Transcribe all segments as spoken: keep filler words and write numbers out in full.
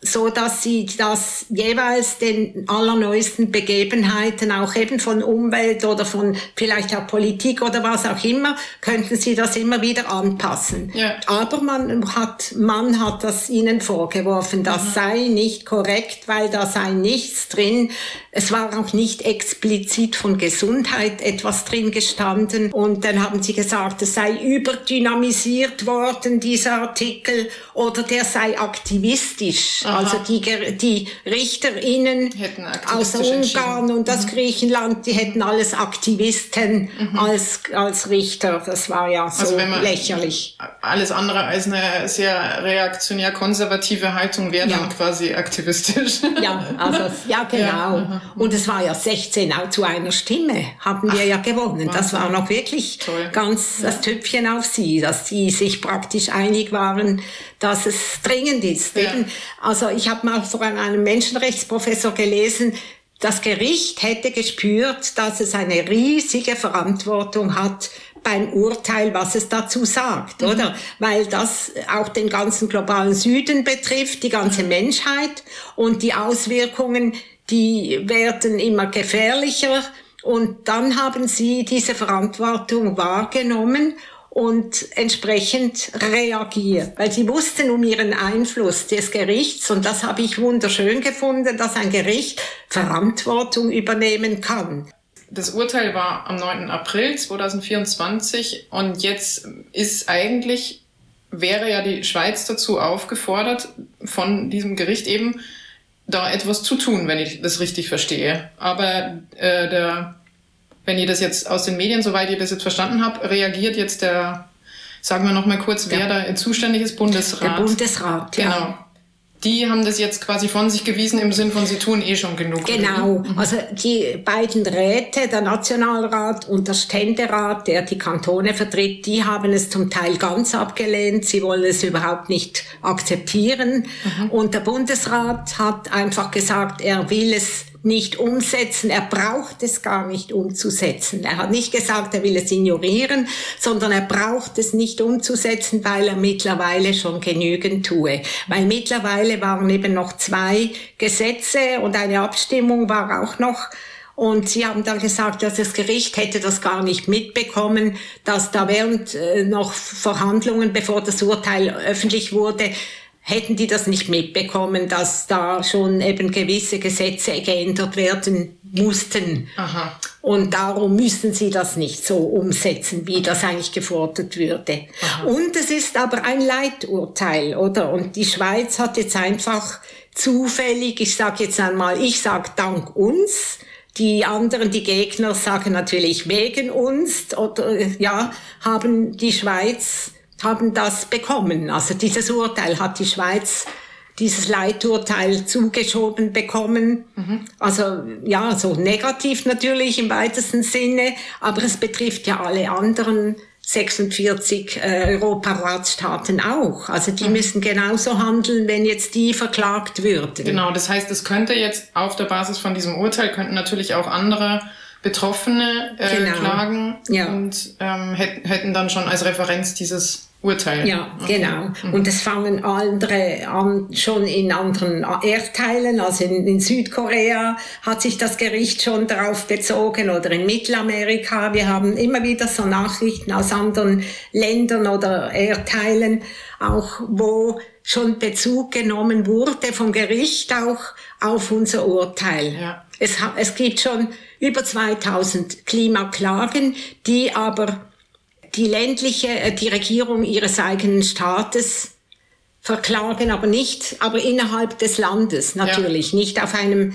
so dass sie das jeweils den allerneuesten Begebenheiten, auch eben von Umwelt oder von vielleicht auch Politik oder was auch immer, könnten sie das immer wieder anpassen. Ja. Aber man hat, man hat das ihnen vorgeworfen, das mhm. sei nicht korrekt, weil da sei nichts drin. Es war auch nicht explizit von Gesundheit etwas drin gestanden. Und dann haben sie gesagt, es sei überdynamisiert worden, dieser Artikel, oder der sei aktivistisch. Aha. Also die, die RichterInnen aus Ungarn und das mhm. Griechenland, die hätten alles Aktivisten mhm. als, als Richter. Das war ja so also wenn man lächerlich. Alles andere als eine sehr reaktionär-konservative Haltung wäre ja. dann quasi aktivistisch. Ja, also, ja genau. Ja. Und es war ja sechzehn zu einer Stimme, haben wir Ach, ja gewonnen. Wahnsinn. Das war noch wirklich Toll. ganz ja. das Tüpfchen auf sie, dass die sich praktisch einig waren, dass es dringend ist. Ja. Also ich habe mal von einem Menschenrechtsprofessor gelesen, das Gericht hätte gespürt, dass es eine riesige Verantwortung hat beim Urteil, was es dazu sagt, mhm. oder? Weil das auch den ganzen globalen Süden betrifft, die ganze Menschheit, und die Auswirkungen, die werden immer gefährlicher, und dann haben sie diese Verantwortung wahrgenommen und entsprechend reagiert, weil sie wussten um ihren Einfluss des Gerichts, und das habe ich wunderschön gefunden, dass ein Gericht Verantwortung übernehmen kann. Das Urteil war am neunten April zweitausendvierundzwanzig, und jetzt ist eigentlich, wäre ja die Schweiz dazu aufgefordert, von diesem Gericht eben da etwas zu tun, wenn ich das richtig verstehe. Aber äh, der Wenn ihr das jetzt aus den Medien, soweit ihr das jetzt verstanden habt, reagiert jetzt der, sagen wir noch mal kurz, wer ja. da zuständig ist, Bundesrat. Der Bundesrat, genau. ja. Die haben das jetzt quasi von sich gewiesen im Sinn von, sie tun eh schon genug. Genau, also die beiden Räte, der Nationalrat und der Ständerat, der die Kantone vertritt, die haben es zum Teil ganz abgelehnt. Sie wollen es überhaupt nicht akzeptieren. Mhm. Und der Bundesrat hat einfach gesagt, er will es nicht umsetzen, er braucht es gar nicht umzusetzen. Er hat nicht gesagt, er will es ignorieren, sondern er braucht es nicht umzusetzen, weil er mittlerweile schon genügend tue. Weil mittlerweile waren eben noch zwei Gesetze und eine Abstimmung war auch noch. Und sie haben dann gesagt, dass das Gericht hätte das gar nicht mitbekommen, dass da während äh, noch Verhandlungen, bevor das Urteil öffentlich wurde, hätten die das nicht mitbekommen, dass da schon eben gewisse Gesetze geändert werden mussten. Aha. Und darum müssen sie das nicht so umsetzen, wie das eigentlich gefordert würde. Aha. Und es ist aber ein Leiturteil, oder? Und die Schweiz hat jetzt einfach zufällig, ich sage jetzt einmal, ich sage dank uns, die anderen, die Gegner sagen natürlich wegen uns, oder ja, haben die Schweiz haben das bekommen. Also dieses Urteil hat die Schweiz, dieses Leiturteil zugeschoben bekommen. Mhm. Also ja, so negativ natürlich im weitesten Sinne, aber es betrifft ja alle anderen sechsundvierzig äh, Europaratsstaaten auch. Also die mhm. müssen genauso handeln, wenn jetzt die verklagt würden. Genau, das heißt, es könnte jetzt auf der Basis von diesem Urteil, könnten natürlich auch andere Betroffene äh, genau. klagen ja. und ähm, hätten, hätten dann schon als Referenz dieses Urteil. Ja, okay. genau. Mhm. Und es fangen andere an, schon in anderen Erdteilen, also in, in Südkorea hat sich das Gericht schon darauf bezogen, oder in Mittelamerika. Wir haben immer wieder so Nachrichten aus anderen Ländern oder Erdteilen, auch wo schon Bezug genommen wurde vom Gericht auch auf unser Urteil. Ja. Es, es gibt schon über zweitausend Klimaklagen, die aber die ländliche, die Regierung ihres eigenen Staates verklagen, aber nicht, aber innerhalb des Landes natürlich, ja. nicht auf einem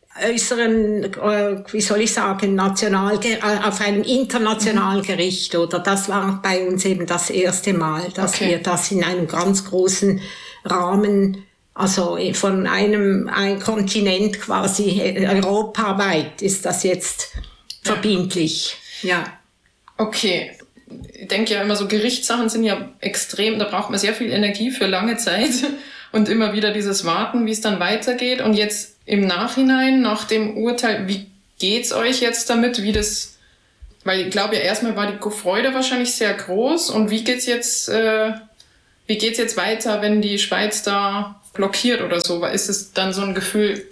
äußeren, äh, wie soll ich sagen, national, auf einem internationalen mhm. Gericht, oder das war bei uns eben das erste Mal, dass okay. wir das in einem ganz großen Rahmen, also von einem ein Kontinent quasi europaweit ist das jetzt ja. verbindlich. Ja. Okay. Ich denke ja immer so, Gerichtssachen sind ja extrem, da braucht man sehr viel Energie für lange Zeit und immer wieder dieses Warten, wie es dann weitergeht. Und jetzt im Nachhinein, nach dem Urteil, wie geht's euch jetzt damit, wie das, weil ich glaube ja erstmal war die Freude wahrscheinlich sehr groß, und wie geht's jetzt, äh, wie geht's jetzt weiter, wenn die Schweiz da blockiert oder so? Ist es dann so ein Gefühl,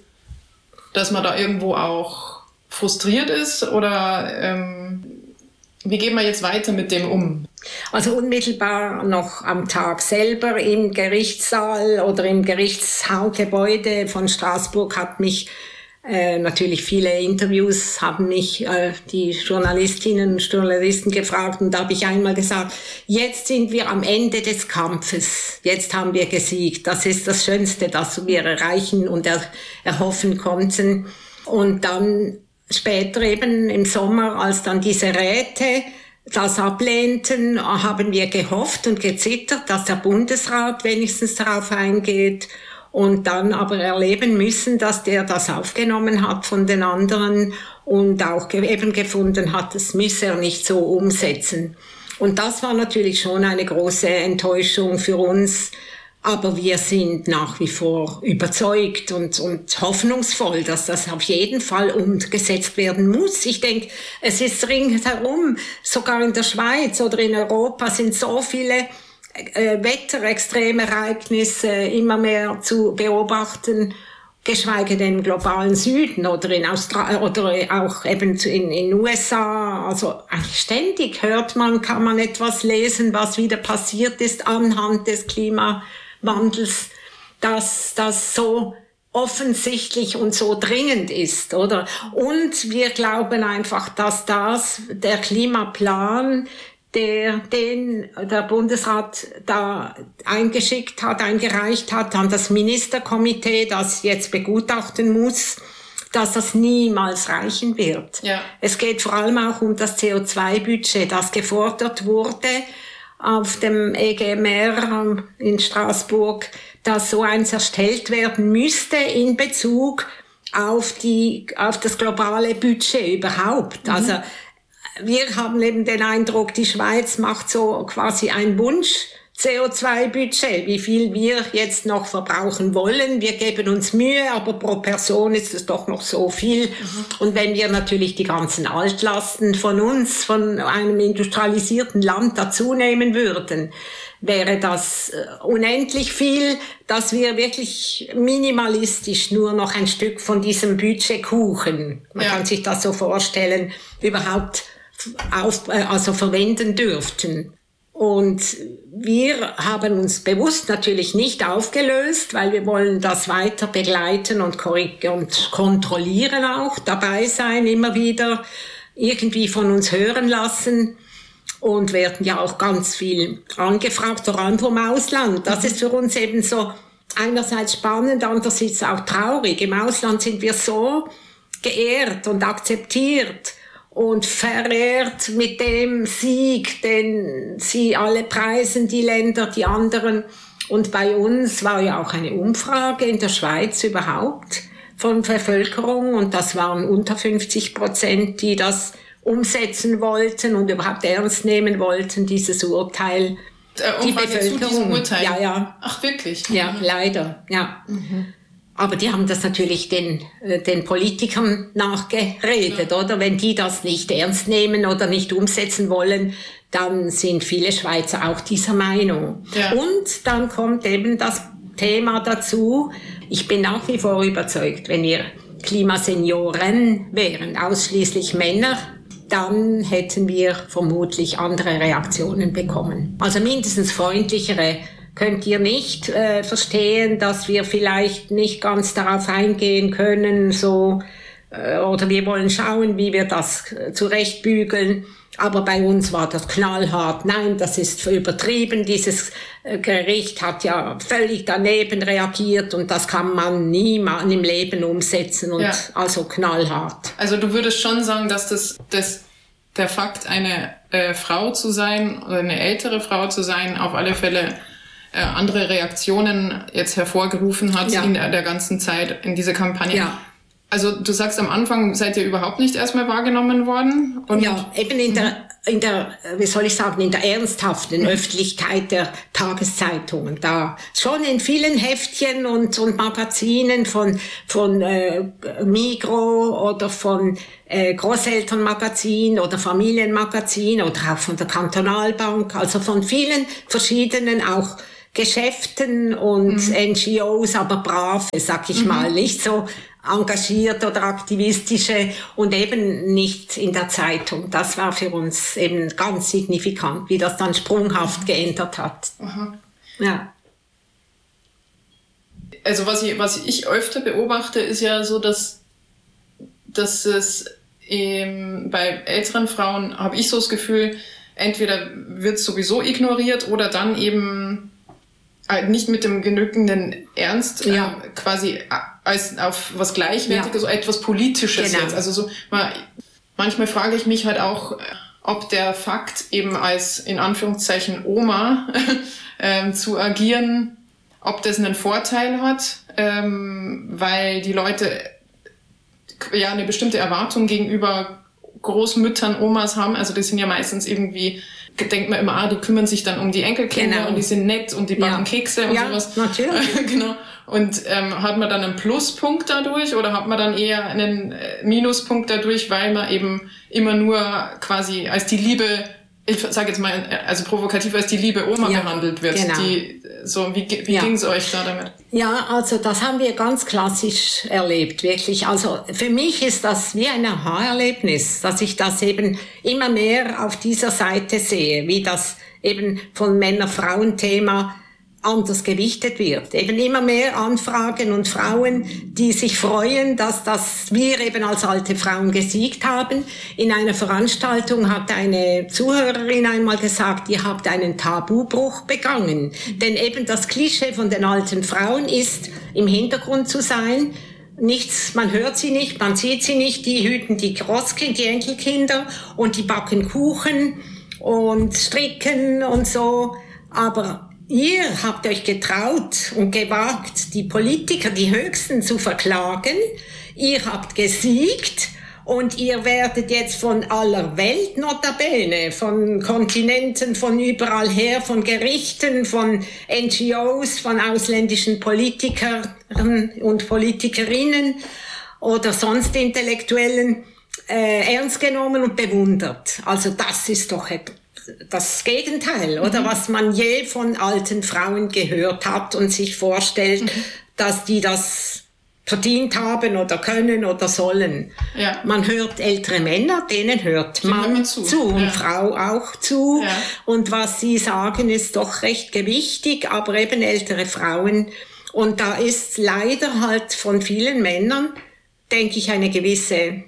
dass man da irgendwo auch frustriert ist? Oder ähm, wie gehen wir jetzt weiter mit dem um? Also unmittelbar noch am Tag selber im Gerichtssaal oder im Gerichtsgebäude von Straßburg hat mich Äh, natürlich viele Interviews haben mich äh, die Journalistinnen und Journalisten gefragt, und da habe ich einmal gesagt, jetzt sind wir am Ende des Kampfes, jetzt haben wir gesiegt, das ist das Schönste, das wir erreichen und er, erhoffen konnten. Und dann später eben im Sommer, als dann diese Räte das ablehnten, haben wir gehofft und gezittert, dass der Bundesrat wenigstens darauf eingeht. Und dann aber erleben müssen, dass der das aufgenommen hat von den anderen und auch ge- eben gefunden hat, das müsse er nicht so umsetzen. Und das war natürlich schon eine große Enttäuschung für uns. Aber wir sind nach wie vor überzeugt und, und hoffnungsvoll, dass das auf jeden Fall umgesetzt werden muss. Ich denke, es ist ringsherum, sogar in der Schweiz oder in Europa sind so viele Äh, Wetterextremereignisse immer mehr zu beobachten, geschweige denn im globalen Süden oder in Australien oder auch eben in in U S A. Also eigentlich ständig hört man, kann man etwas lesen, was wieder passiert ist anhand des Klimawandels, dass das so offensichtlich und so dringend ist, oder? Und wir glauben einfach, dass das der Klimaplan, der den der Bundesrat da eingeschickt hat, eingereicht hat an das Ministerkomitee, das jetzt begutachten muss, dass das niemals reichen wird. Ja. Es geht vor allem auch um das C O zwei Budget, das gefordert wurde auf dem E G M R in Straßburg, dass so eins erstellt werden müsste in Bezug auf die auf das globale Budget überhaupt. Mhm. Also wir haben eben den Eindruck, die Schweiz macht so quasi ein Wunsch-C O zwei Budget, wie viel wir jetzt noch verbrauchen wollen. Wir geben uns Mühe, aber pro Person ist es doch noch so viel. Mhm. Und wenn wir natürlich die ganzen Altlasten von uns, von einem industrialisierten Land dazu nehmen würden, wäre das unendlich viel, dass wir wirklich minimalistisch nur noch ein Stück von diesem Budgetkuchen, man ja. kann sich das so vorstellen, überhaupt auf, also verwenden dürften. Und wir haben uns bewusst natürlich nicht aufgelöst, weil wir wollen das weiter begleiten und, und kontrollieren auch, dabei sein, immer wieder irgendwie von uns hören lassen. Und werden ja auch ganz viel angefragt, vor allem vom Ausland. Das ist für uns eben so einerseits spannend, andererseits auch traurig. Im Ausland sind wir so geehrt und akzeptiert und verehrt mit dem Sieg, den sie alle preisen, die Länder, die anderen. Und bei uns war ja auch eine Umfrage in der Schweiz überhaupt von Bevölkerung, und das waren unter fünfzig Prozent, die das umsetzen wollten und überhaupt ernst nehmen wollten, dieses Urteil. Äh, die Bevölkerung. Zu diesem Urteil? Ja, ja. Ach, wirklich? Ja, leider, ja. Mhm. Aber die haben das natürlich den, den Politikern nachgeredet, ja. Oder? Wenn die das nicht ernst nehmen oder nicht umsetzen wollen, dann sind viele Schweizer auch dieser Meinung. Ja. Und dann kommt eben das Thema dazu. Ich bin nach wie vor überzeugt, wenn wir Klimasenioren wären, ausschließlich Männer, dann hätten wir vermutlich andere Reaktionen bekommen. Also mindestens freundlichere. Könnt ihr nicht äh, verstehen, dass wir vielleicht nicht ganz darauf eingehen können, so, äh, oder wir wollen schauen, wie wir das äh, zurechtbügeln. Aber bei uns war das knallhart. Nein, das ist übertrieben. Dieses äh, Gericht hat ja völlig daneben reagiert und das kann man niemals im Leben umsetzen, und ja. Also knallhart. Also du würdest schon sagen, dass das, das der Fakt, eine äh, Frau zu sein oder eine ältere Frau zu sein, auf alle Fälle Äh, andere Reaktionen jetzt hervorgerufen hat, ja. In der, der ganzen Zeit in dieser Kampagne. Ja. Also du sagst, am Anfang seid ihr überhaupt nicht erstmal wahrgenommen worden? Und ja, eben in der, in der, wie soll ich sagen, in der ernsthaften Öffentlichkeit der Tageszeitungen. Da schon in vielen Heftchen und, und Magazinen von, von äh, Migros oder von äh, Großelternmagazin oder Familienmagazin oder auch von der Kantonalbank, also von vielen verschiedenen auch Geschäften und mhm. N G Os, aber brav, sag ich mhm. mal, nicht so engagiert oder aktivistische und eben nicht in der Zeitung. Das war für uns eben ganz signifikant, wie das dann sprunghaft geändert hat. Aha. Ja. Also was ich, was ich öfter beobachte, ist ja so, dass, dass es ähm, bei älteren Frauen, habe ich so das Gefühl, entweder wird es sowieso ignoriert oder dann eben äh, nicht mit dem genügenden Ernst ja. äh, quasi als auf was Gleichwertiges, ja. so etwas Politisches genau. jetzt. Also so, man, manchmal frage ich mich halt auch, ob der Fakt eben als in Anführungszeichen Oma ähm, zu agieren, ob das einen Vorteil hat, ähm, weil die Leute ja eine bestimmte Erwartung gegenüber Großmüttern, Omas haben. Also das sind ja meistens irgendwie, denkt man immer, ah, die kümmern sich dann um die Enkelkinder genau. und die sind nett und die backen ja. Kekse und ja, sowas. Natürlich. Genau. Und ähm, hat man dann einen Pluspunkt dadurch oder hat man dann eher einen äh, Minuspunkt dadurch, weil man eben immer nur quasi als die Liebe, ich sage jetzt mal, also provokativ als die liebe Oma ja, behandelt wird. Genau. Die, so, wie wie ja. ging es euch da damit? Ja, also das haben wir ganz klassisch erlebt, wirklich. Also für mich ist das wie ein Aha-Erlebnis, dass ich das eben immer mehr auf dieser Seite sehe, wie das eben von Männer-Frauen-Thema anders gewichtet wird. Eben immer mehr Anfragen und Frauen, die sich freuen, dass das wir eben als alte Frauen gesiegt haben. In einer Veranstaltung hat eine Zuhörerin einmal gesagt, ihr habt einen Tabubruch begangen. Denn eben das Klischee von den alten Frauen ist, im Hintergrund zu sein. Nichts, man hört sie nicht, man sieht sie nicht, die hüten die Großkinder, die Enkelkinder und die backen Kuchen und stricken und so. Aber ihr habt euch getraut und gewagt, die Politiker, die Höchsten, zu verklagen. Ihr habt gesiegt und ihr werdet jetzt von aller Welt, notabene, von Kontinenten, von überall her, von Gerichten, von N G Os, von ausländischen Politikern und Politikerinnen oder sonst Intellektuellen äh, ernst genommen und bewundert. Also das ist doch das Gegenteil, oder? Mhm. Was man je von alten Frauen gehört hat und sich vorstellt, mhm. dass die das verdient haben oder können oder sollen. Ja. Man hört ältere Männer, denen hört man, man zu, zu und ja. Frau auch zu. Ja. Und was sie sagen, ist doch recht gewichtig, aber eben ältere Frauen. Und da ist leider halt von vielen Männern, denke ich, eine gewisse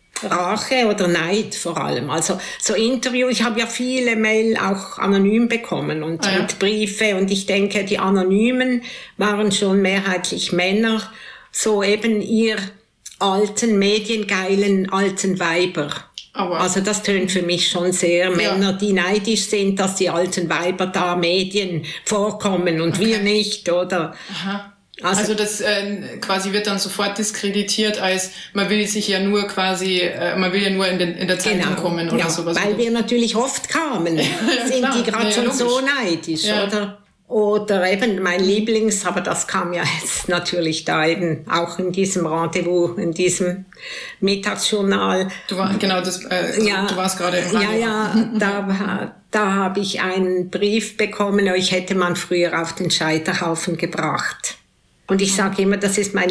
Rache oder Neid vor allem. Also so Interview, ich habe ja viele Mail auch anonym bekommen und, ah, ja. und Briefe und ich denke, die Anonymen waren schon mehrheitlich Männer, so eben ihr alten, mediengeilen alten Weiber. Oh, wow. Also das tönt für mich schon sehr ja. Männer, die neidisch sind, dass die alten Weiber da Medien vorkommen und okay. wir nicht, oder? Aha. Also, also das äh, quasi wird dann sofort diskreditiert, als man will sich ja nur quasi, äh, man will ja nur in, den, in der Zeitung genau, kommen oder ja, sowas. Weil wir natürlich oft kamen, ja, sind klar. die gerade ja, schon logisch. So neidisch, ja. oder? Oder eben mein Lieblings, aber das kam ja jetzt natürlich da eben auch in diesem Rendezvous, in diesem Mittagsjournal. Du war, genau, das, äh, ja, du warst gerade im Radio. Ja, ja, da, da habe ich einen Brief bekommen, euch hätte man früher auf den Scheiterhaufen gebracht. Und ich sage immer, das ist mein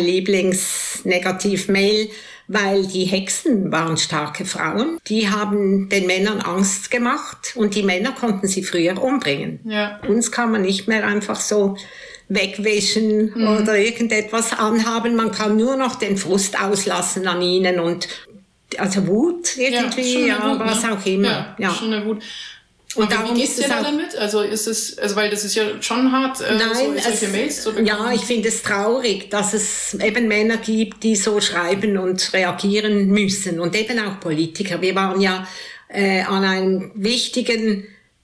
Lieblings-Negativ-Mail, weil die Hexen waren starke Frauen. Die haben den Männern Angst gemacht und die Männer konnten sie früher umbringen. Ja. Uns kann man nicht mehr einfach so wegwischen mhm. oder irgendetwas anhaben. Man kann nur noch den Frust auslassen an ihnen und also Wut irgendwie, ja, ja Wut, was ne? auch immer. Ja, ja. Schon eine Wut. Und aber wie geht's dir da damit? Also ist es, also weil das ist ja schon hart, äh, Nein, so, solche es, Mails zu bekommen. Ja, ich finde es traurig, dass es eben Männer gibt, die so schreiben und reagieren müssen. Und eben auch Politiker. Wir waren ja äh, an einem wichtigen,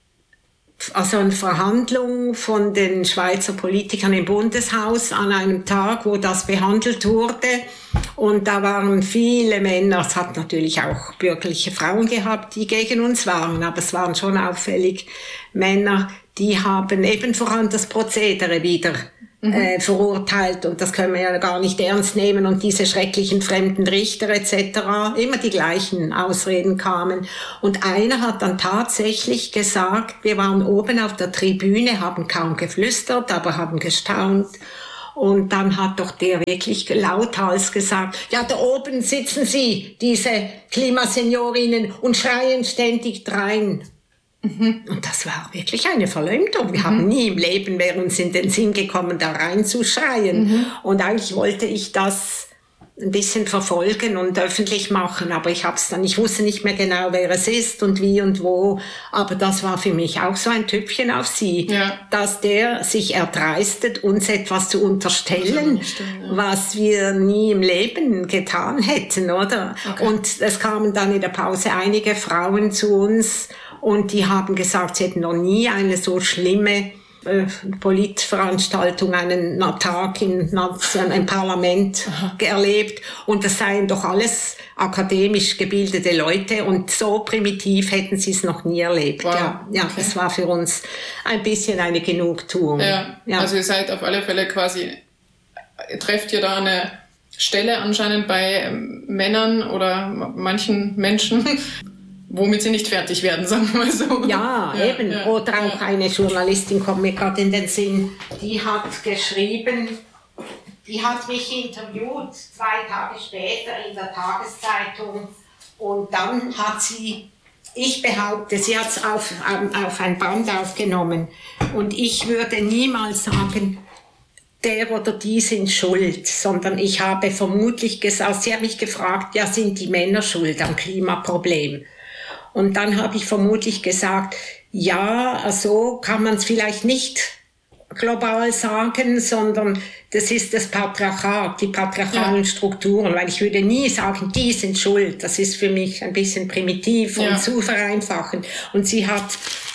also eine Verhandlung von den Schweizer Politikern im Bundeshaus an einem Tag, wo das behandelt wurde. Und da waren viele Männer, es hat natürlich auch bürgerliche Frauen gehabt, die gegen uns waren, aber es waren schon auffällig Männer, die haben eben vor allem das Prozedere wieder mhm. äh, verurteilt und das können wir ja gar nicht ernst nehmen und diese schrecklichen fremden Richter et cetera. Immer die gleichen Ausreden kamen. Und einer hat dann tatsächlich gesagt, wir waren oben auf der Tribüne, haben kaum geflüstert, aber haben gestaunt. Und dann hat doch der wirklich lauthals gesagt, ja, da oben sitzen Sie, diese Klimaseniorinnen, und schreien ständig drein. Mhm. Und das war wirklich eine Verleumdung. Wir mhm. haben nie im Leben, wäre uns in den Sinn gekommen, da reinzuschreien. Mhm. Und eigentlich wollte ich das ein bisschen verfolgen und öffentlich machen, aber ich hab's dann, ich wusste nicht mehr genau, wer es ist und wie und wo, aber das war für mich auch so ein Tüpfchen auf sie, ja. dass der sich erdreistet, uns etwas zu unterstellen, stimmt, ja. was wir nie im Leben getan hätten, oder? Okay. Und es kamen dann in der Pause einige Frauen zu uns und die haben gesagt, sie hätten noch nie eine so schlimme Politveranstaltung, einen Tag in einem Parlament Aha. erlebt und das seien doch alles akademisch gebildete Leute und so primitiv hätten sie es noch nie erlebt. Wow. Ja, ja, okay. Das war für uns ein bisschen eine Genugtuung. Ja. Ja. Also ihr seid auf alle Fälle quasi, trefft ihr da eine Stelle anscheinend bei Männern oder manchen Menschen, womit sie nicht fertig werden, sagen wir mal so. Ja, ja eben. Ja, Oder auch ja. eine Journalistin, kommt mir gerade in den Sinn, die hat geschrieben, die hat mich interviewt, zwei Tage später in der Tageszeitung. Und dann hat sie, ich behaupte, sie hat es auf, auf ein Band aufgenommen. Und ich würde niemals sagen, der oder die sind schuld, sondern ich habe vermutlich gesagt, sie hat mich gefragt, ja, sind die Männer schuld am Klimaproblem? Und dann habe ich vermutlich gesagt, ja, so kann man es vielleicht nicht global sagen, sondern das ist das Patriarchat, die patriarchalen ja. Strukturen, weil ich würde nie sagen, die sind schuld. Das ist für mich ein bisschen primitiv und ja. zu vereinfachend. Und sie hat,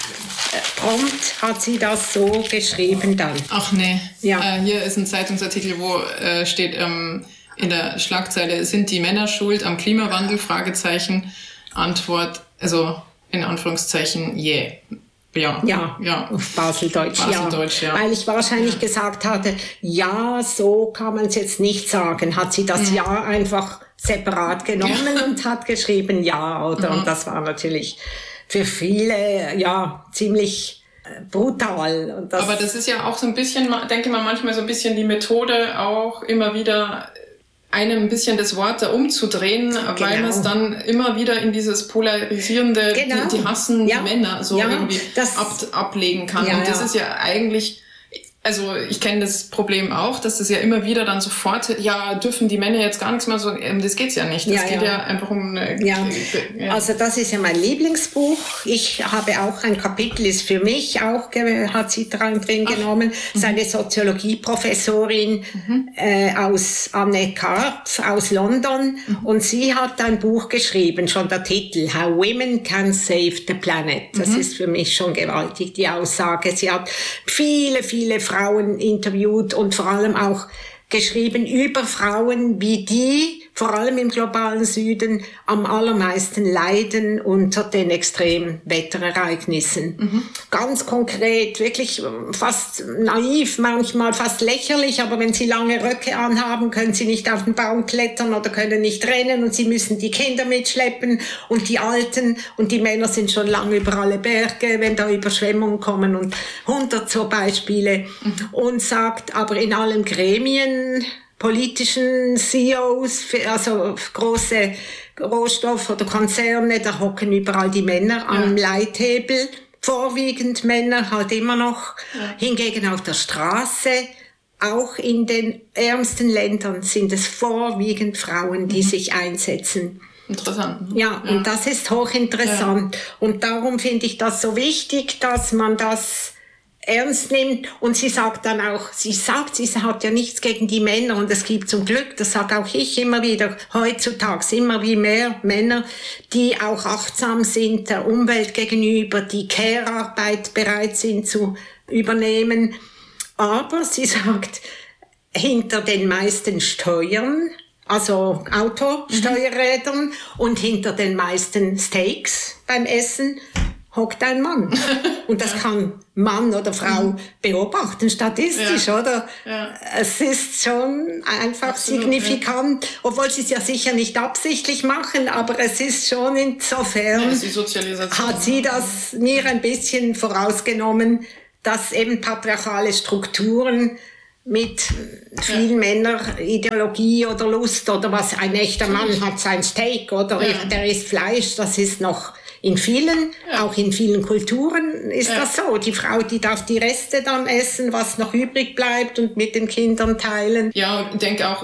prompt hat sie das so geschrieben dann. Ach nee, ja. äh, hier ist ein Zeitungsartikel, wo äh, steht ähm, in der Schlagzeile, sind die Männer schuld am Klimawandel? Fragezeichen. Antwort, also in Anführungszeichen, yeah. Ja, ja, ja. Auf Baseldeutsch, Baseldeutsch ja. ja. Weil ich wahrscheinlich ja. gesagt hatte, ja, so kann man es jetzt nicht sagen. Hat sie das mhm. Ja einfach separat genommen ja. und hat geschrieben Ja, oder? Mhm. Und das war natürlich für viele, ja, ziemlich brutal. Und das Aber das ist ja auch so ein bisschen, denke mal manchmal so ein bisschen die Methode auch immer wieder einem ein bisschen das Wort da umzudrehen, genau. weil man es dann immer wieder in dieses polarisierende, genau. die, die hassen ja. die Männer so ja, irgendwie das, ab, ablegen kann. Ja, und das ja. ist ja eigentlich, also ich kenne das Problem auch, dass das ja immer wieder dann sofort, ja, dürfen die Männer jetzt gar nichts mehr so, das geht's ja nicht. Das ja, geht ja. ja einfach um eine... Ja. ja, also das ist ja mein Lieblingsbuch. Ich habe auch ein Kapitel, ist für mich auch, hat sie dran drin Ach. genommen, mhm. seine Soziologieprofessorin mhm. äh, aus Anne Karpf aus London mhm. und sie hat ein Buch geschrieben, schon der Titel, How Women Can Save the Planet. Das mhm. ist für mich schon gewaltig, die Aussage. Sie hat viele, viele Frauen interviewt und vor allem auch geschrieben über Frauen, wie die, vor allem im globalen Süden, am allermeisten leiden unter den extremen Wetterereignissen. Mhm. Ganz konkret, wirklich fast naiv, manchmal fast lächerlich, aber wenn sie lange Röcke anhaben, können sie nicht auf den Baum klettern oder können nicht rennen und sie müssen die Kinder mitschleppen und die Alten und die Männer sind schon lange über alle Berge, wenn da Überschwemmungen kommen und hundert so Beispiele. Mhm. Und sagt, aber in allen Gremien, politischen C E Os, also große Rohstoff- oder Konzerne, da hocken überall die Männer ja. am Leithebel. Vorwiegend Männer, halt immer noch. Ja. Hingegen auf der Straße, auch in den ärmsten Ländern sind es vorwiegend Frauen, die mhm. sich einsetzen. Interessant. Ne? Ja, ja, und das ist hochinteressant. Ja. Und darum finde ich das so wichtig, dass man das ernst nimmt. Und sie sagt dann auch, sie sagt, sie hat ja nichts gegen die Männer und es gibt zum Glück, das sage auch ich immer wieder, heutzutage immer wie mehr Männer, die auch achtsam sind der Umwelt gegenüber, die Care-Arbeit bereit sind zu übernehmen. Aber sie sagt, hinter den meisten Steuern, also Autosteuerrädern mhm. und hinter den meisten Steaks beim Essen, hockt ein Mann. Und das ja. kann Mann oder Frau mhm. beobachten, statistisch, ja. oder? Ja. Es ist schon einfach Absolut, signifikant, ja. obwohl sie es ja sicher nicht absichtlich machen, aber es ist schon insofern, ja, die Sozialisation. Hat sie das mir ein bisschen vorausgenommen, dass eben patriarchale Strukturen mit viel ja. Männerideologie oder Lust oder was, ein echter Mann hat sein Steak oder ja. der isst Fleisch, das ist noch in vielen, ja. auch in vielen Kulturen ist ja. das so. Die Frau, die darf die Reste dann essen, was noch übrig bleibt und mit den Kindern teilen. Ja, und ich denke auch,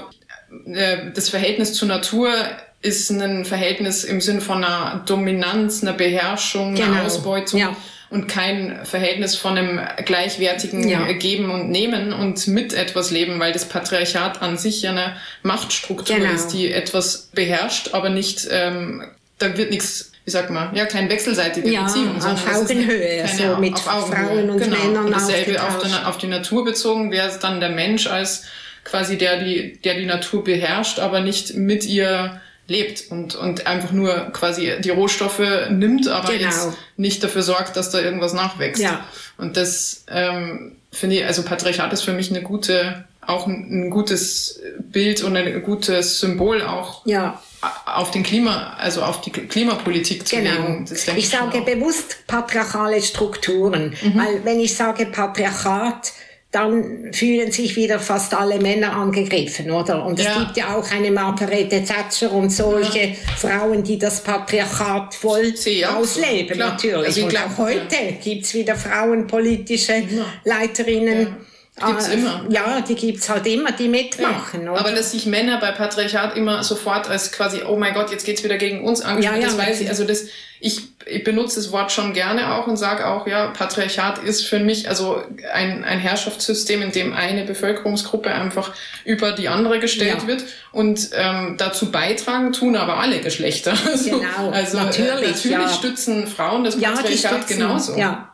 das Verhältnis zur Natur ist ein Verhältnis im Sinn von einer Dominanz, einer Beherrschung, genau. einer Ausbeutung. Ja. Und kein Verhältnis von einem gleichwertigen ja. Geben und Nehmen und mit etwas leben, weil das Patriarchat an sich ja eine Machtstruktur genau. ist, die etwas beherrscht, aber nicht, ähm, da wird nichts, wie sagt man, ja, keine wechselseitige ja, Beziehung. Auf Augenhöhe, also mit auf Augenhöhe. Frauen und genau. Männern. Und dasselbe auf, der, auf die Natur bezogen wäre es dann der Mensch als quasi der, die, der die Natur beherrscht, aber nicht mit ihr lebt und, und einfach nur quasi die Rohstoffe nimmt, aber genau. jetzt nicht dafür sorgt, dass da irgendwas nachwächst. Ja. Und das ähm, finde ich, also Patriarchat ist für mich eine gute, auch ein, ein gutes Bild und ein gutes Symbol auch ja. auf den Klima, also auf die Klimapolitik zu genau. legen. Das ich sage bewusst patriarchale Strukturen, mhm. weil wenn ich sage Patriarchat, dann fühlen sich wieder fast alle Männer angegriffen, oder? Und es ja. gibt ja auch eine Margaret Thatcher und solche ja. Frauen, die das Patriarchat voll ausleben, so. natürlich. Also und glaub, auch heute ja. gibt's wieder frauenpolitische ja. Leiterinnen. Ja. Gibt's immer. Ja, die gibt's halt immer, die mitmachen. Ja. Aber dass sich Männer bei Patriarchat immer sofort als quasi, oh mein Gott, jetzt geht's wieder gegen uns angeschaut, ja, ja, das weiß ich. Also das, ich, ich benutze das Wort schon gerne auch und sage auch, ja, Patriarchat ist für mich also ein, ein Herrschaftssystem, in dem eine Bevölkerungsgruppe einfach über die andere gestellt ja. wird und ähm, dazu beitragen tun aber alle Geschlechter. Also, genau, also natürlich. Äh, natürlich ja. stützen Frauen das Patriarchat ja, genauso. Ja.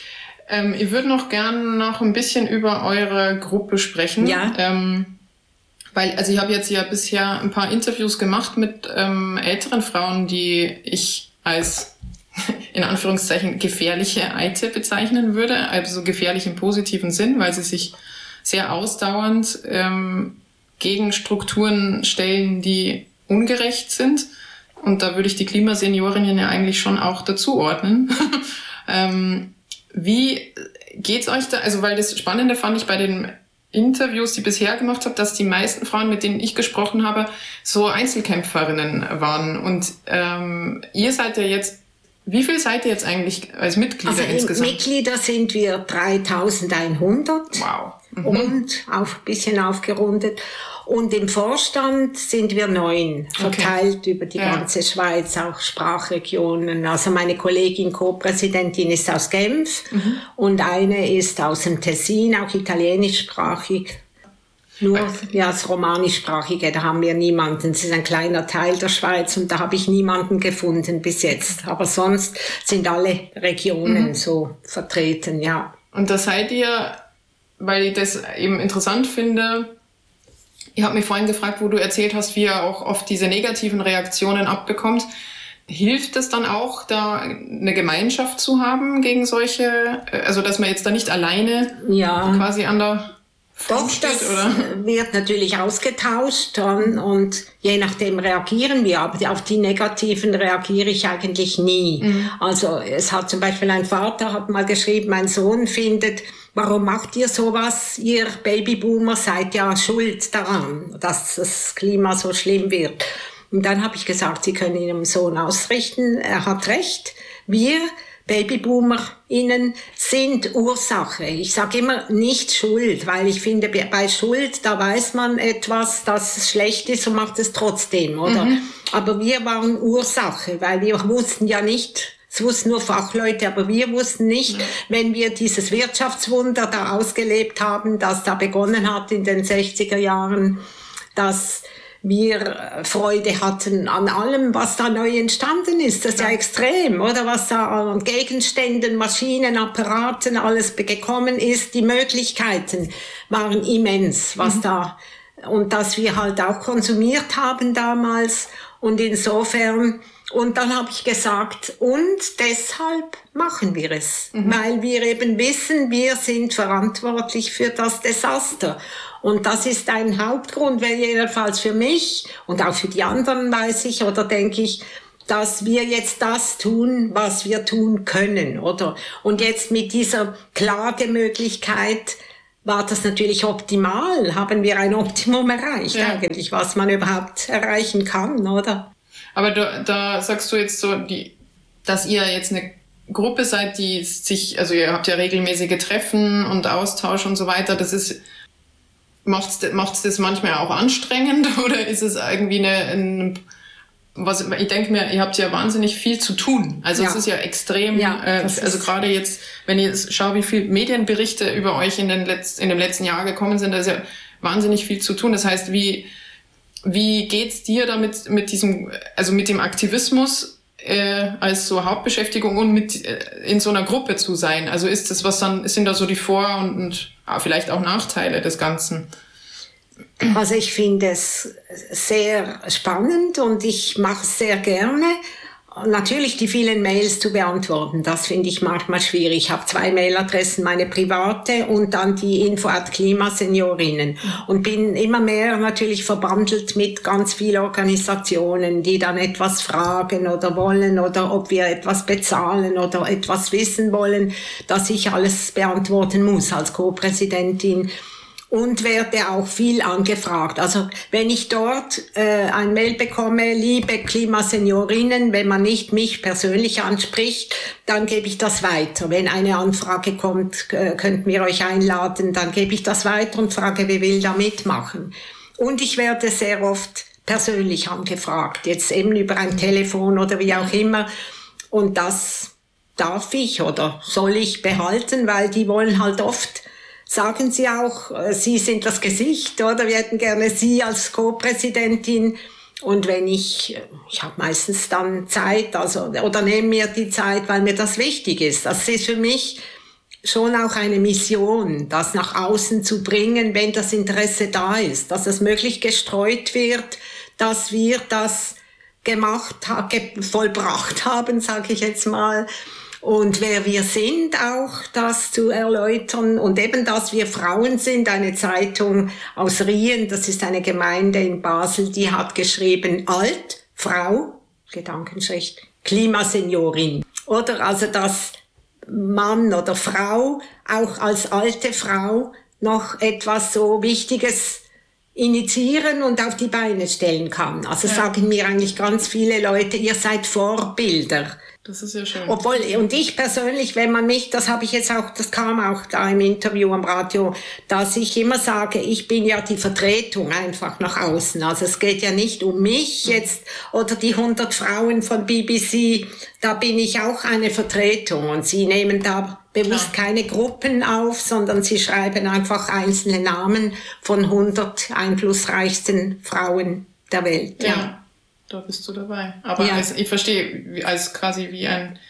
Ähm, ich würde noch gern noch ein bisschen über eure Gruppe sprechen. Ja. Ähm, weil, also ich habe jetzt ja bisher ein paar Interviews gemacht mit ähm, älteren Frauen, die ich als in Anführungszeichen gefährliche Alte bezeichnen würde. Also gefährlich im positiven Sinn, weil sie sich sehr ausdauernd ähm, gegen Strukturen stellen, die ungerecht sind. Und da würde ich die Klimaseniorinnen ja eigentlich schon auch dazu ordnen. ähm, Wie geht's euch da? Also, weil das Spannende fand ich bei den Interviews, die ich bisher gemacht habe, dass die meisten Frauen, mit denen ich gesprochen habe, so Einzelkämpferinnen waren. Und ähm, ihr seid ja jetzt, wie viel seid ihr jetzt eigentlich als Mitglieder also insgesamt? Mitglieder sind wir dreitausendeinhundert. Wow. Mhm. Und auch ein bisschen aufgerundet. Und im Vorstand sind wir neun, verteilt okay. über die ja. ganze Schweiz, auch Sprachregionen. Also meine Kollegin, Co-Präsidentin ist aus Genf mhm. und eine ist aus dem Tessin, auch italienischsprachig. Nur ja, das Romanischsprachige, da haben wir niemanden. Das ist ein kleiner Teil der Schweiz und da habe ich niemanden gefunden bis jetzt. Aber sonst sind alle Regionen mhm. so vertreten, ja. Und da seid ihr, weil ich das eben interessant finde, ich habe mich vorhin gefragt, wo du erzählt hast, wie ihr auch oft diese negativen Reaktionen abbekommt. Hilft es dann auch, da eine Gemeinschaft zu haben gegen solche, also dass man jetzt da nicht alleine ja. quasi an der Front Doch, steht, das oder? wird natürlich ausgetauscht und, und je nachdem reagieren wir, aber auf die negativen reagiere ich eigentlich nie. Mhm. Also es hat zum Beispiel ein Vater hat mal geschrieben, mein Sohn findet, warum macht ihr sowas? Ihr Babyboomer seid ja schuld daran, dass das Klima so schlimm wird. Und dann habe ich gesagt, Sie können Ihrem Sohn ausrichten, er hat recht. Wir BabyboomerInnen sind Ursache. Ich sage immer nicht Schuld, weil ich finde, bei Schuld, da weiß man etwas, dass es schlecht ist und macht es trotzdem, oder? Mhm. Aber wir waren Ursache, weil wir wussten ja nicht, es wussten nur Fachleute, aber wir wussten nicht, mhm. wenn wir dieses Wirtschaftswunder da ausgelebt haben, das da begonnen hat in den sechziger Jahren, dass wir Freude hatten an allem, was da neu entstanden ist. Das ist ja extrem, oder? Was da an Gegenständen, Maschinen, Apparaten alles gekommen ist. Die Möglichkeiten waren immens, was mhm. da und das wir halt auch konsumiert haben damals. Und insofern, und dann habe ich gesagt, und deshalb machen wir es, mhm. weil wir eben wissen, wir sind verantwortlich für das Desaster. Und das ist ein Hauptgrund, weil jedenfalls für mich und auch für die anderen weiß ich oder denke ich, dass wir jetzt das tun, was wir tun können, oder? Und jetzt mit dieser Klagemöglichkeit war das natürlich optimal, haben wir ein Optimum erreicht, ja. eigentlich, was man überhaupt erreichen kann, oder? Aber da, da sagst du jetzt so, die, dass ihr jetzt eine Gruppe seid, die sich, also ihr habt ja regelmäßige Treffen und Austausch und so weiter, das ist, macht's, macht's das manchmal auch anstrengend oder ist es irgendwie eine, ein, was, ich denke mir, ihr habt ja wahnsinnig viel zu tun. Also ja. es ist ja extrem, ja, äh, also gerade jetzt, wenn ihr schaut, wie viele Medienberichte über euch in, den Letz-, in dem letzten Jahr gekommen sind, da ist ja wahnsinnig viel zu tun. Das heißt, wie, wie geht's dir damit, mit diesem, also mit dem Aktivismus äh, als so Hauptbeschäftigung und mit äh, in so einer Gruppe zu sein? Also ist das was dann, sind da so die Vor- und, und ah, vielleicht auch Nachteile des Ganzen? Also ich finde es sehr spannend und ich mache es sehr gerne. Natürlich die vielen Mails zu beantworten, das finde ich manchmal schwierig. Ich habe zwei Mailadressen, meine private und dann die info at klimaseniorinnen und bin immer mehr natürlich verbandelt mit ganz vielen Organisationen, die dann etwas fragen oder wollen oder ob wir etwas bezahlen oder etwas wissen wollen, dass ich alles beantworten muss als Co-Präsidentin. Und werde auch viel angefragt. Also wenn ich dort äh, ein Mail bekomme, liebe Klimaseniorinnen, wenn man nicht mich persönlich anspricht, dann gebe ich das weiter. Wenn eine Anfrage kommt, äh, könnten wir euch einladen, dann gebe ich das weiter und frage, wer will da mitmachen. Und ich werde sehr oft persönlich angefragt, jetzt eben über ein Telefon oder wie auch immer. Und das darf ich oder soll ich behalten, weil die wollen halt oft, sagen sie auch, Sie sind das Gesicht, oder? Wir hätten gerne Sie als Co-Präsidentin. Und wenn ich, ich habe meistens dann Zeit, also, oder nehme mir die Zeit, weil mir das wichtig ist. Das ist für mich schon auch eine Mission, das nach außen zu bringen, wenn das Interesse da ist, dass es möglich gestreut wird, dass wir das gemacht, vollbracht haben, sage ich jetzt mal. Und wer wir sind, auch das zu erläutern. Und eben, dass wir Frauen sind. Eine Zeitung aus Rien, das ist eine Gemeinde in Basel, die hat geschrieben, Alt, Frau, Gedankenschrift, Klimaseniorin. Oder also, dass Mann oder Frau auch als alte Frau noch etwas so Wichtiges initiieren und auf die Beine stellen kann. Also ja. sagen mir eigentlich ganz viele Leute, ihr seid Vorbilder. Das ist ja schön. Obwohl, und ich persönlich, wenn man mich, das habe ich jetzt auch, das kam auch da im Interview am Radio, dass ich immer sage, ich bin ja die Vertretung einfach nach außen. Also es geht ja nicht um mich jetzt oder die hundert Frauen von B B C, da bin ich auch eine Vertretung und sie nehmen da bewusst Klar. keine Gruppen auf, sondern sie schreiben einfach einzelne Namen von hundert einflussreichsten Frauen der Welt. Ja. ja. Da bist du dabei. Aber ja. als, ich verstehe, als quasi wie ein,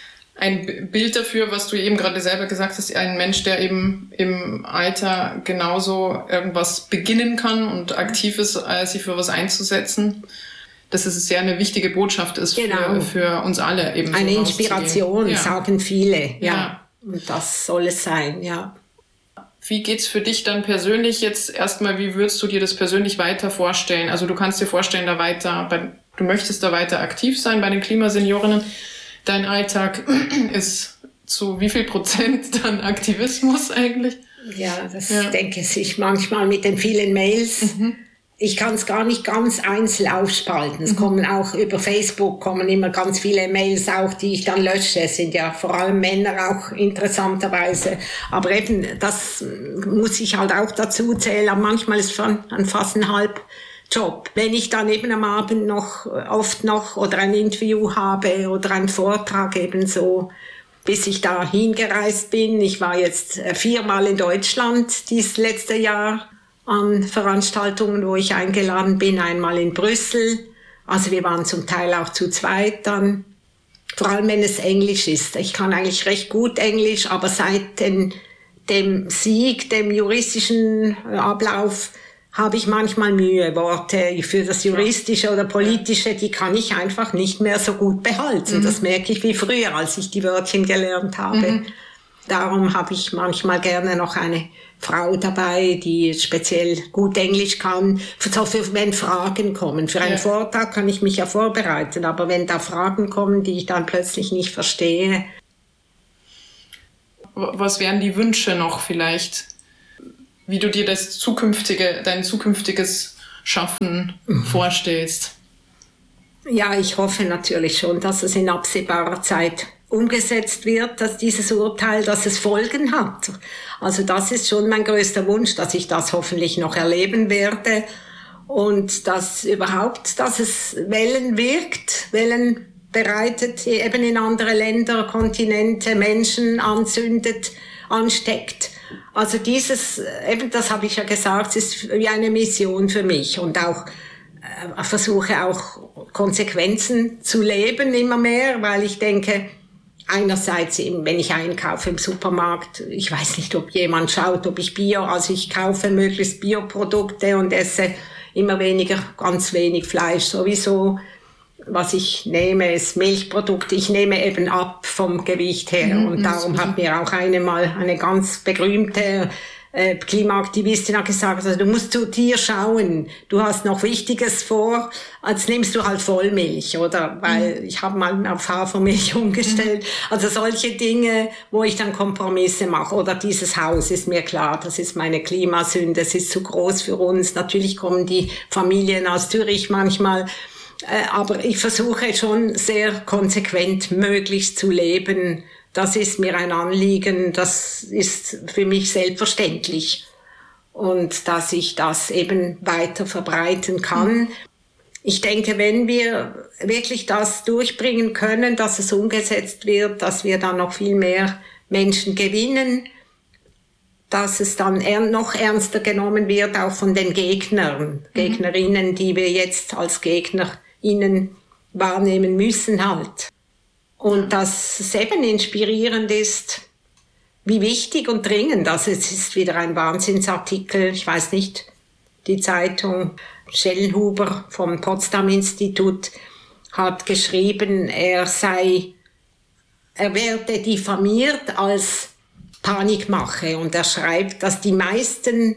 ein Bild dafür, was du eben gerade selber gesagt hast, ein Mensch, der eben im Alter genauso irgendwas beginnen kann und aktiv ist, als sich für was einzusetzen. Dass es sehr eine wichtige Botschaft ist genau. für, für uns alle. Eben eine so Inspiration, ja. sagen viele. Ja. ja. Und das soll es sein, ja. Wie geht's für dich dann persönlich jetzt erstmal, wie würdest du dir das persönlich weiter vorstellen? Also du kannst dir vorstellen, da weiter, bei, du möchtest da weiter aktiv sein bei den Klimaseniorinnen. Dein Alltag ist zu wie viel Prozent dann Aktivismus eigentlich? Ja, das ja. denke ich manchmal mit den vielen Mails. Mhm. Ich kann es gar nicht ganz einzeln aufspalten. Es mhm. kommen auch über Facebook kommen immer ganz viele Mails auch, die ich dann lösche. Es sind ja vor allem Männer auch interessanterweise. Aber eben, das muss ich halt auch dazu zählen. Aber manchmal ist es schon fast ein Halbjob. Wenn ich dann eben am Abend noch, oft noch, oder ein Interview habe oder einen Vortrag eben so, bis ich da hingereist bin. Ich war jetzt viermal in Deutschland dieses letzte Jahr an Veranstaltungen, wo ich eingeladen bin, einmal in Brüssel. Also wir waren zum Teil auch zu zweit dann, vor allem wenn es Englisch ist. Ich kann eigentlich recht gut Englisch, aber seit den, dem Sieg, dem juristischen Ablauf, habe ich manchmal Mühe. Worte für das Juristische oder Politische, die kann ich einfach nicht mehr so gut behalten. Mhm. Das merke ich wie früher, als ich die Wörtchen gelernt habe. Mhm. Darum habe ich manchmal gerne noch eine Frau dabei, die speziell gut Englisch kann, so für, wenn Fragen kommen. Für einen ja. Vortrag kann ich mich ja vorbereiten, aber wenn da Fragen kommen, die ich dann plötzlich nicht verstehe. Was wären die Wünsche noch vielleicht, wie du dir das zukünftige, dein zukünftiges Schaffen mhm. vorstellst? Ja, ich hoffe natürlich schon, dass es in absehbarer Zeit umgesetzt wird, dass dieses Urteil, dass es Folgen hat. Also das ist schon mein größter Wunsch, dass ich das hoffentlich noch erleben werde und dass überhaupt, dass es Wellen wirkt, Wellen bereitet, eben in andere Länder, Kontinente, Menschen anzündet, ansteckt. Also dieses, eben das habe ich ja gesagt, ist wie eine Mission für mich und auch äh, versuche auch Konsequenzen zu leben immer mehr, weil ich denke, einerseits eben, wenn ich einkaufe im Supermarkt, ich weiß nicht, ob jemand schaut, ob ich Bio, also ich kaufe möglichst Bioprodukte und esse immer weniger, ganz wenig Fleisch sowieso. Was ich nehme, ist Milchprodukte. Ich nehme eben ab vom Gewicht her. Mhm, und darum hat mir auch eine mal eine ganz berühmte äh, Klimaaktivistin hat gesagt, also du musst zu dir schauen. Du hast noch Wichtiges vor, als nimmst du halt Vollmilch, oder? Weil mhm. ich habe mal auf Hafermilch umgestellt. Mhm. Also solche Dinge, wo ich dann Kompromisse mache. Oder dieses Haus ist mir klar, das ist meine Klimasünde. Es ist zu groß für uns. Natürlich kommen die Familien aus Zürich manchmal. Aber ich versuche schon sehr konsequent möglichst zu leben. Das ist mir ein Anliegen, das ist für mich selbstverständlich. Und dass ich das eben weiter verbreiten kann. Ich denke, wenn wir wirklich das durchbringen können, dass es umgesetzt wird, dass wir dann noch viel mehr Menschen gewinnen, dass es dann noch ernster genommen wird, auch von den Gegnern, mhm. Gegnerinnen, die wir jetzt als Gegner ihnen wahrnehmen müssen halt. Und dass es eben inspirierend ist, wie wichtig und dringend, also es ist wieder ein Wahnsinnsartikel, ich weiß nicht, die Zeitung Schellenhuber vom Potsdam-Institut hat geschrieben, er sei, er werde diffamiert als Panikmache und er schreibt, dass die meisten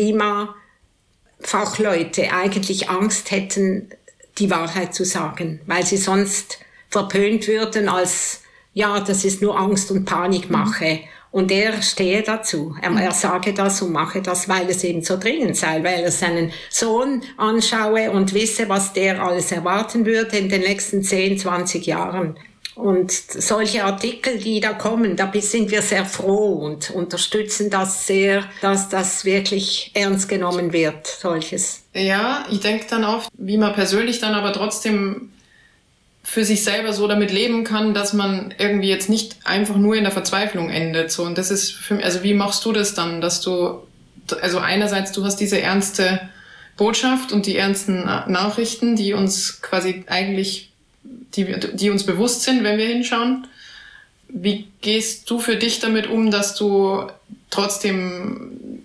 Klimafachleute eigentlich Angst hätten, die Wahrheit zu sagen, weil sie sonst verpönt würden als, ja, das ist nur Angst und Panikmache. Mhm. Und er stehe dazu. Er, er sage das und mache das, weil es eben so dringend sei, weil er seinen Sohn anschaue und wisse, was der alles erwarten würde in den nächsten zehn, zwanzig Jahren. Und solche Artikel, die da kommen, da sind wir sehr froh und unterstützen das sehr, dass das wirklich ernst genommen wird, solches. Ja, ich denke dann oft, wie man persönlich dann aber trotzdem für sich selber so damit leben kann, dass man irgendwie jetzt nicht einfach nur in der Verzweiflung endet. So. Und das ist für mich, also wie machst du das dann, dass du, also einerseits du hast diese ernste Botschaft und die ernsten Nachrichten, die uns quasi eigentlich Die, die uns bewusst sind, wenn wir hinschauen. Wie gehst du für dich damit um, dass du trotzdem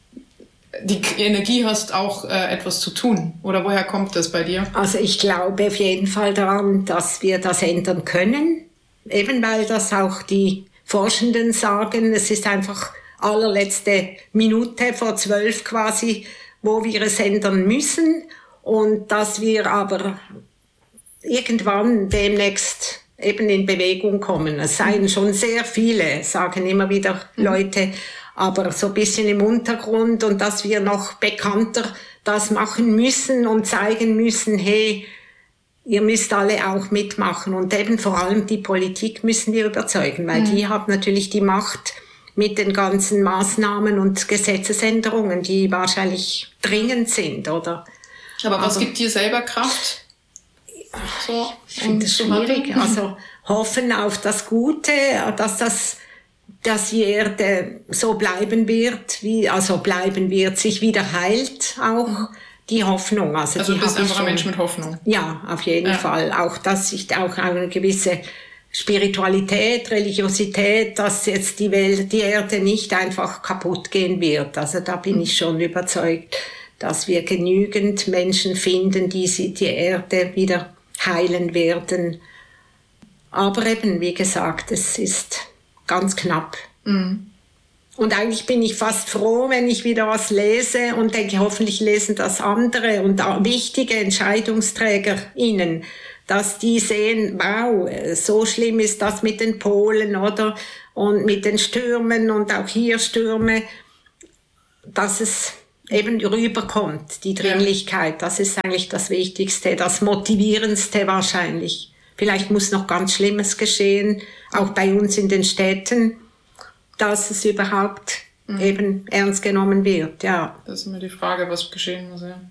die Energie hast, auch äh, etwas zu tun? Oder woher kommt das bei dir? Also ich glaube auf jeden Fall daran, dass wir das ändern können. Eben weil das auch die Forschenden sagen, es ist einfach allerletzte Minute vor zwölf quasi, wo wir es ändern müssen. Und dass wir aber irgendwann demnächst eben in Bewegung kommen. Es seien schon sehr viele, sagen immer wieder Leute, aber so ein bisschen im Untergrund und dass wir noch bekannter das machen müssen und zeigen müssen, hey, ihr müsst alle auch mitmachen und eben vor allem die Politik müssen wir überzeugen, weil mhm. die hat natürlich die Macht mit den ganzen Maßnahmen und Gesetzesänderungen, die wahrscheinlich dringend sind, oder? Aber was aber, gibt dir selber Kraft? So, ich finde es schwierig. Also hoffen auf das Gute, dass das, dass die Erde so bleiben wird, wie also bleiben wird, sich wieder heilt auch die Hoffnung. Also, also die du bist einfach schon, ein Mensch mit Hoffnung. Ja, auf jeden ja. Fall. Auch dass ich auch eine gewisse Spiritualität, Religiosität, dass jetzt die Welt, die Erde nicht einfach kaputt gehen wird. Also da bin ich schon überzeugt, dass wir genügend Menschen finden, die sie, die Erde wieder heilen werden. Aber eben, wie gesagt, es ist ganz knapp. Mhm. Und eigentlich bin ich fast froh, wenn ich wieder was lese und denke, hoffentlich lesen das andere und auch wichtige EntscheidungsträgerInnen, dass die sehen, wow, so schlimm ist das mit den Polen, oder? Und mit den Stürmen und auch hier Stürme, dass es eben rüberkommt, die Dringlichkeit. Das ist eigentlich das Wichtigste, das Motivierendste wahrscheinlich. Vielleicht muss noch ganz Schlimmes geschehen, auch bei uns in den Städten, dass es überhaupt mhm. eben ernst genommen wird, ja. Das ist immer die Frage, was geschehen muss, ja.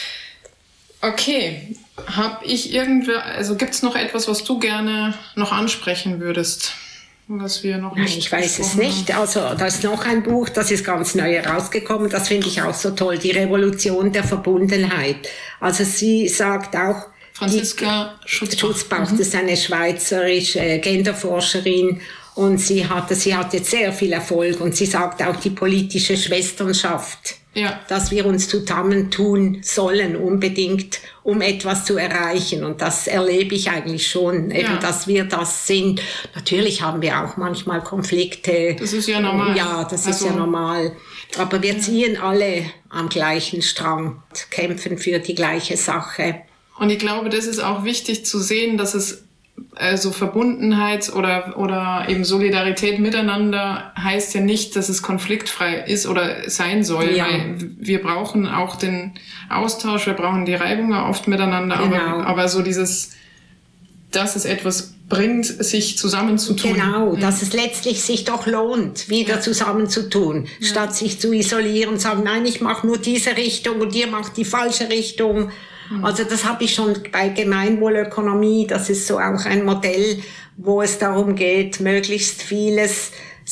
Okay, habe ich irgendwer, also gibt es noch etwas, was du gerne noch ansprechen würdest? Was wir noch nicht Nein, ich weiß es nicht. Also da ist noch ein Buch, das ist ganz neu herausgekommen, das finde ich auch so toll, die Revolution der Verbundenheit. Also sie sagt auch, Franziska Schutzbach, Schutzbach mhm. das ist eine schweizerische Genderforscherin und sie hatte, sie hat jetzt sehr viel Erfolg und sie sagt auch die politische Schwesternschaft. Ja. Dass wir uns zusammentun sollen, unbedingt, um etwas zu erreichen. Und das erlebe ich eigentlich schon, eben, ja. dass wir das sind. Natürlich haben wir auch manchmal Konflikte. Das ist ja normal. Ja, das also, ist ja normal. Aber wir ziehen alle am gleichen Strang, kämpfen für die gleiche Sache. Und ich glaube, das ist auch wichtig zu sehen, dass es also Verbundenheit oder oder eben Solidarität miteinander heißt ja nicht, dass es konfliktfrei ist oder sein soll, ja. weil wir brauchen auch den Austausch, wir brauchen die Reibung oft miteinander, genau. aber, aber so dieses, dass es etwas bringt, sich zusammenzutun. Genau, dass es letztlich sich doch lohnt, wieder ja. zusammenzutun, ja. statt sich zu isolieren und sagen, nein, ich mache nur diese Richtung und ihr macht die falsche Richtung. Also das habe ich schon bei Gemeinwohlökonomie, das ist so auch ein Modell, wo es darum geht, möglichst vieles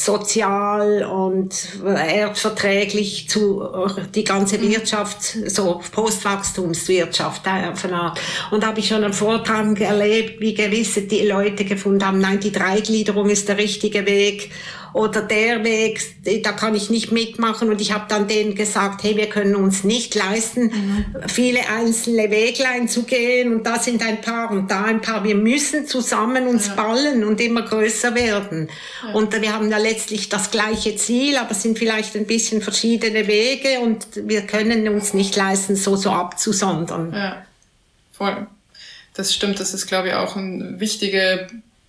sozial und erdverträglich zu, die ganze Wirtschaft, so Postwachstumswirtschaft. Und da habe ich schon einen Vortrag erlebt, wie gewisse die Leute gefunden haben, nein, die Dreigliederung ist der richtige Weg. Oder der Weg, da kann ich nicht mitmachen. Und ich habe dann denen gesagt, hey, wir können uns nicht leisten, mhm. viele einzelne Weglein zu gehen. Und da sind ein paar und da ein paar. Wir müssen zusammen uns ja. ballen und immer größer werden. Ja. Und wir haben ja letztlich das gleiche Ziel, aber es sind vielleicht ein bisschen verschiedene Wege. Und wir können uns nicht leisten, so so abzusondern. Ja, voll. Das stimmt. Das ist, glaube ich, auch eine wichtige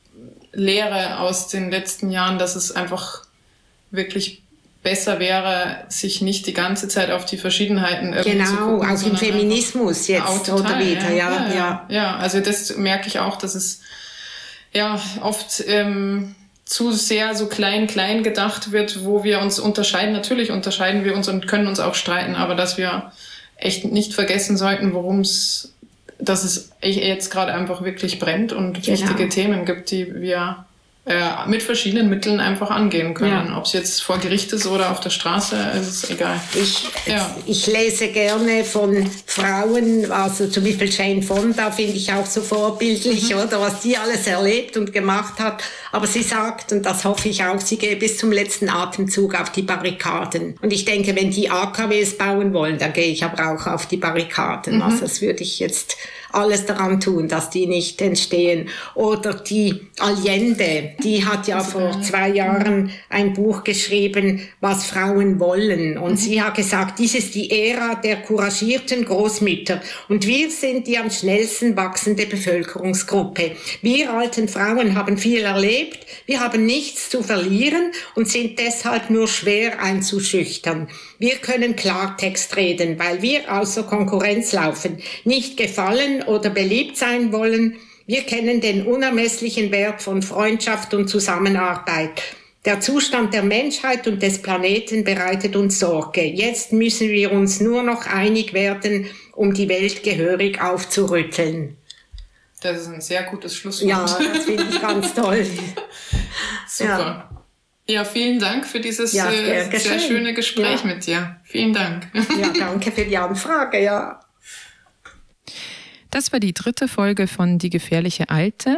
Lehre aus den letzten Jahren, dass es einfach wirklich besser wäre, sich nicht die ganze Zeit auf die Verschiedenheiten irgendwie genau, zu gucken. Genau, auch im Feminismus jetzt auch total, oder wieder, ja, ja, ja, ja. Ja, also das merke ich auch, dass es ja oft ähm, zu sehr so klein, klein gedacht wird, wo wir uns unterscheiden. Natürlich unterscheiden wir uns und können uns auch streiten, aber dass wir echt nicht vergessen sollten, worum es dass es jetzt gerade einfach wirklich brennt und genau. wichtige Themen gibt, die wir äh, mit verschiedenen Mitteln einfach angehen können. Ja. Ob es jetzt vor Gericht ist oder auf der Straße, ist es egal. Ich, ja. ich lese gerne von Frauen, also zum Beispiel Jane Fonda finde ich auch so vorbildlich, mhm. oder was die alles erlebt und gemacht hat. Aber sie sagt, und das hoffe ich auch, sie geht bis zum letzten Atemzug auf die Barrikaden. Und ich denke, wenn die A K Ws bauen wollen, dann gehe ich aber auch auf die Barrikaden. Mhm. Also das würde ich jetzt alles daran tun, dass die nicht entstehen. Oder die Allende, die hat ja vor zwei Jahren ein Buch geschrieben, was Frauen wollen. Und mhm. sie hat gesagt, dies ist die Ära der couragierten Großmütter. Und wir sind die am schnellsten wachsende Bevölkerungsgruppe. Wir alten Frauen haben viel erlebt, wir haben nichts zu verlieren und sind deshalb nur schwer einzuschüchtern. Wir können Klartext reden, weil wir außer Konkurrenz laufen, nicht gefallen oder beliebt sein wollen. Wir kennen den unermesslichen Wert von Freundschaft und Zusammenarbeit. Der Zustand der Menschheit und des Planeten bereitet uns Sorge. Jetzt müssen wir uns nur noch einig werden, um die Welt gehörig aufzurütteln. Das ist ein sehr gutes Schlusswort. Ja, das finde ich ganz toll. Super. Ja. Ja, vielen Dank für dieses ja, sehr, sehr schöne Gespräch ja. mit dir. Vielen Dank. Ja, danke für die Anfrage, ja. Das war die dritte Folge von Die gefährliche Alte.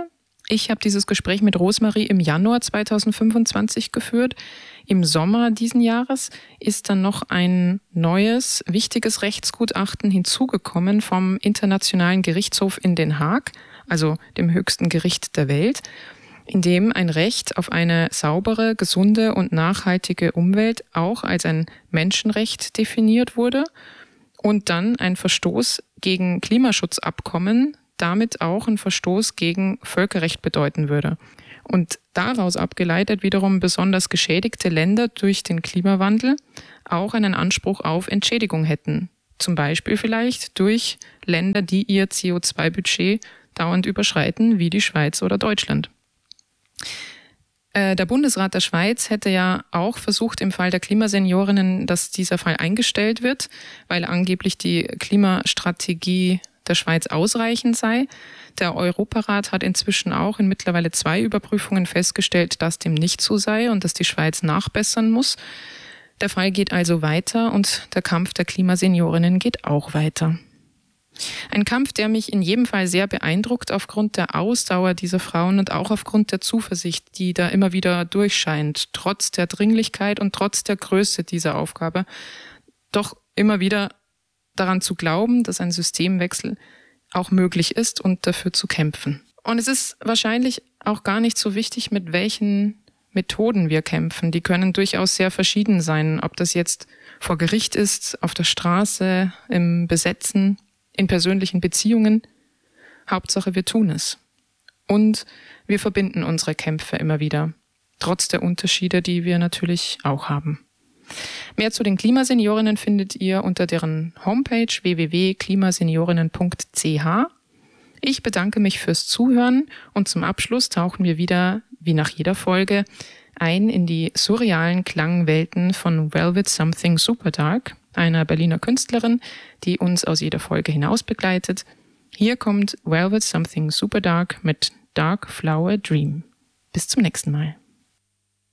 Ich habe dieses Gespräch mit Rosemarie im Januar zweitausendfünfundzwanzig geführt. Im Sommer diesen Jahres ist dann noch ein neues, wichtiges Rechtsgutachten hinzugekommen vom Internationalen Gerichtshof in Den Haag, also dem höchsten Gericht der Welt, in dem ein Recht auf eine saubere, gesunde und nachhaltige Umwelt auch als ein Menschenrecht definiert wurde und dann ein Verstoß gegen Klimaschutzabkommen damit auch ein Verstoß gegen Völkerrecht bedeuten würde. Und daraus abgeleitet wiederum besonders geschädigte Länder durch den Klimawandel auch einen Anspruch auf Entschädigung hätten. Zum Beispiel vielleicht durch Länder, die ihr C O zwei Budget dauernd überschreiten, wie die Schweiz oder Deutschland. Der Bundesrat der Schweiz hätte ja auch versucht, im Fall der Klimaseniorinnen, dass dieser Fall eingestellt wird, weil angeblich die Klimastrategie der Schweiz ausreichend sei. Der Europarat hat inzwischen auch in mittlerweile zwei Überprüfungen festgestellt, dass dem nicht so sei und dass die Schweiz nachbessern muss. Der Fall geht also weiter und der Kampf der Klimaseniorinnen geht auch weiter. Ein Kampf, der mich in jedem Fall sehr beeindruckt aufgrund der Ausdauer dieser Frauen und auch aufgrund der Zuversicht, die da immer wieder durchscheint, trotz der Dringlichkeit und trotz der Größe dieser Aufgabe, doch immer wieder daran zu glauben, dass ein Systemwechsel auch möglich ist und dafür zu kämpfen. Und es ist wahrscheinlich auch gar nicht so wichtig, mit welchen Methoden wir kämpfen. Die können durchaus sehr verschieden sein, ob das jetzt vor Gericht ist, auf der Straße, im Besetzen, in persönlichen Beziehungen. Hauptsache, wir tun es. Und wir verbinden unsere Kämpfe immer wieder, trotz der Unterschiede, die wir natürlich auch haben. Mehr zu den Klimaseniorinnen findet ihr unter deren Homepage w w w punkt klimaseniorinnen punkt c h. Ich bedanke mich fürs Zuhören und zum Abschluss tauchen wir wieder, wie nach jeder Folge, ein in die surrealen Klangwelten von Velvet Something Superdark, einer Berliner Künstlerin, die uns aus jeder Folge hinaus begleitet. Hier kommt Velvet Something Superdark mit Dark Flower Dream. Bis zum nächsten Mal.